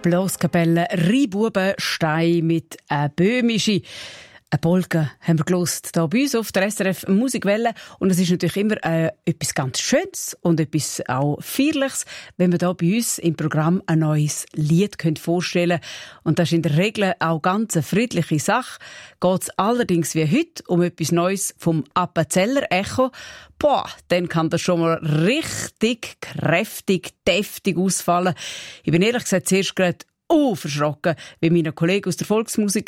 Blaskapelle Ribubenstein mit Böhmischi. Eine Polka haben wir gehört, hier bei uns auf der SRF Musikwelle. Und es ist natürlich immer etwas ganz Schönes und etwas auch Feierliches, wenn wir hier bei uns im Programm ein neues Lied vorstellen können. Und das ist in der Regel auch ganz eine friedliche Sache. Geht es allerdings wie heute um etwas Neues vom Appenzeller Echo. Dann kann das schon mal richtig kräftig, deftig ausfallen. Ich bin ehrlich gesagt zuerst gerade verschrocken, wie mein Kollege aus der Volksmusik